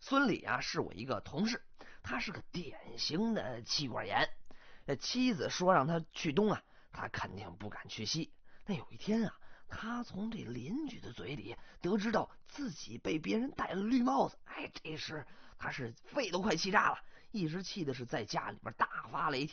孙李啊是我一个同事，他是个典型的妻管严。妻子说让他去东啊，他肯定不敢去西。但有一天啊，他从这邻居的嘴里得知到自己被别人戴了绿帽子，这时他是肺都快气炸了，一时气的是在家里边大发雷霆。